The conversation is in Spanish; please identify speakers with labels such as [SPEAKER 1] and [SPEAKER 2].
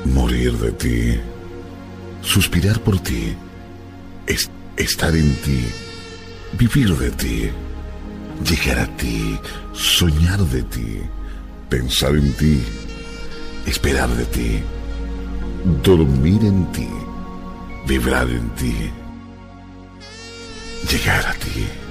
[SPEAKER 1] morir de ti, suspirar por ti, estar en ti, vivir de ti, llegar a ti, soñar de ti, pensar en ti, esperar de ti, dormir en ti, vibrar en ti, llegar a ti.